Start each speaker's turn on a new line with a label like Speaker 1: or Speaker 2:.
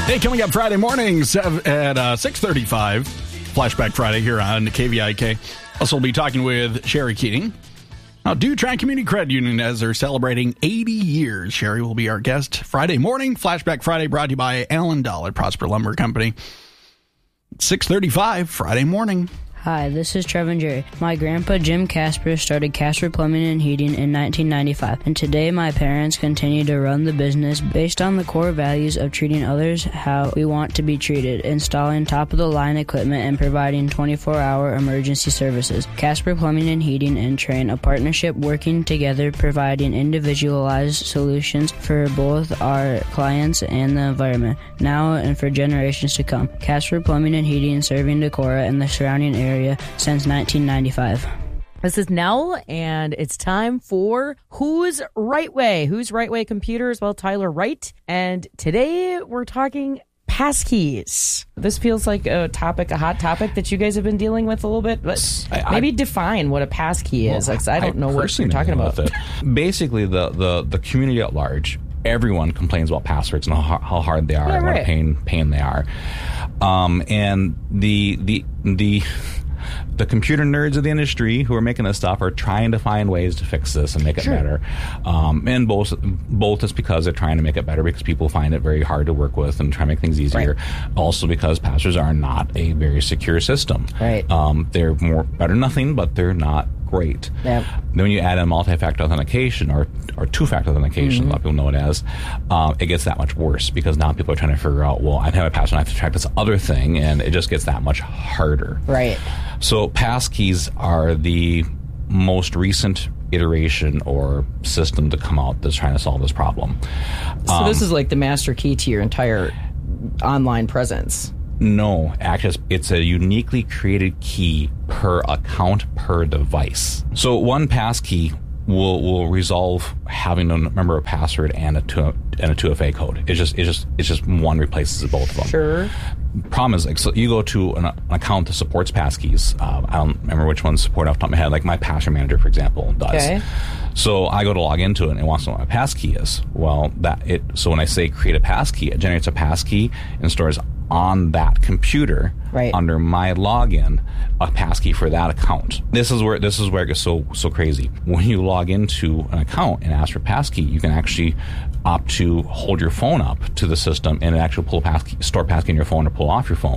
Speaker 1: Hey, coming up Friday mornings at 6:35, Flashback Friday here on KVIK. Also, we'll be talking with Sherry Keating. Now, DuTran Community Credit Union, as they're celebrating 80 years. Sherry will be our guest Friday morning. Flashback Friday brought to you by Allen Dahl at Prosper Lumber Company. 6:35 Friday morning.
Speaker 2: Hi, this is Trevin Jerry. My grandpa Jim Casper started Casper Plumbing and Heating in 1995, and today my parents continue to run the business based on the core values of treating others how we want to be treated, installing top-of-the-line equipment, and providing 24-hour emergency services. Casper Plumbing and Heating and Train, a partnership working together, providing individualized solutions for both our clients and the environment, now and for generations to come. Casper Plumbing and Heating, serving Decorah and the surrounding area since 1995.
Speaker 3: This is Nell, and it's time for Who's Right Way? Who's Right Way Computers? Well, Tyler Wright. And today we're talking passkeys. This feels like a hot topic that you guys have been dealing with a little bit, but maybe define what a passkey is. I don't know what you're talking about.
Speaker 4: Basically, the community at large, everyone complains about passwords and how hard they are, and what a pain they are. And the computer nerds of the industry who are making this stuff are trying to find ways to fix this and make it better. And both is because they're trying to make it better because people find it very hard to work with and try to make things easier. Right. Also because passwords are not a very secure system. Right. They're better than nothing, but they're not great. Yep. Then when you add in multi-factor authentication or two-factor authentication, a lot of people know it as, it gets that much worse because now people are trying to figure out, well, I have a password, I have to track this other thing, and it just gets that much harder. Right. So passkeys are the most recent iteration or system to come out that's trying to solve this problem.
Speaker 3: So this is like the master key to your entire online presence.
Speaker 4: No, actually, it's a uniquely created key per account, per device. So one passkey will resolve having to remember a password and a 2FA code. It's just one replaces both of them. Sure. Problem is, like, so you go to an account that supports passkeys. I don't remember which ones support off the top of my head. Like my password manager, for example, does. Okay. So I go to log into it and it wants to know what my passkey is. Well, so when I say create a passkey, it generates a passkey and stores on that computer under my login a passkey for that account. This is where it gets so crazy. When you log into an account and ask for passkey, you can actually opt to hold your phone up to the system and actually store passkey in your phone or pull off your phone.